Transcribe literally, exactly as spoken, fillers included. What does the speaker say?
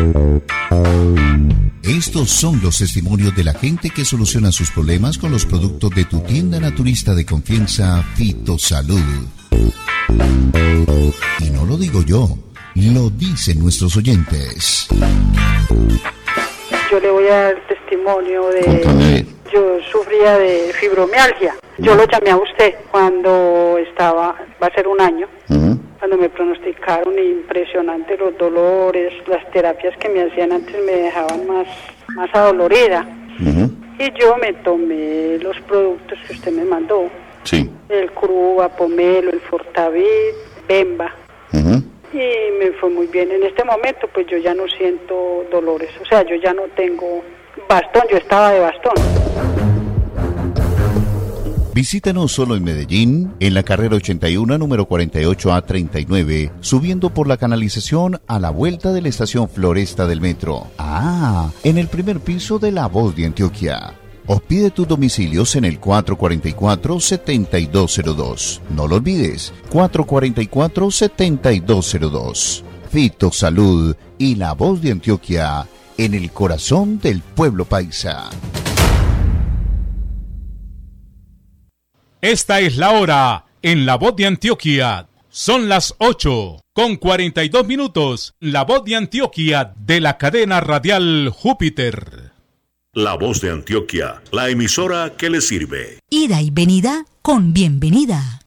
Estos son los testimonios de la gente que soluciona sus problemas con los productos de tu tienda naturista de confianza, Fitosalud. Y no lo digo yo, lo dicen nuestros oyentes. Yo le voy a dar el testimonio de... Contame. Yo sufría de fibromialgia. Yo lo llamé a usted cuando estaba, va a ser un año, Uh-huh. cuando me pronosticaron, impresionante los dolores, las terapias que me hacían antes me dejaban más, más adolorida. Uh-huh. Y yo me tomé los productos que usted me mandó, Sí. el Curuba, Pomelo, el Fortavit, Bemba. Uh-huh. Y me fue muy bien. En este momento pues yo ya no siento dolores, o sea, yo ya no tengo bastón, yo estaba de bastón. Visítanos solo en Medellín, en la carrera ochenta y uno, número cuarenta y ocho A treinta y nueve, subiendo por la canalización a la vuelta de la estación Floresta del metro. Ah, en el primer piso de La Voz de Antioquia. O pide tus domicilios en el cuatro cuatro cuatro, siete dos cero dos. No lo olvides, cuatro cuatro cuatro, siete dos cero dos. Fitosalud y La Voz de Antioquia, en el corazón del pueblo paisa. Esta es la hora en La Voz de Antioquia. Son las ocho con cuarenta y dos minutos. La Voz de Antioquia de la cadena radial Júpiter. La Voz de Antioquia, la emisora que le sirve. Ida y venida con bienvenida.